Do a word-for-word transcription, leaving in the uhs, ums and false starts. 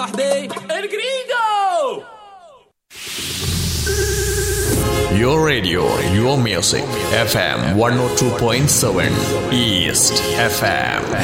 El gringo! Your radio, your music. F M one oh two point seven East F M.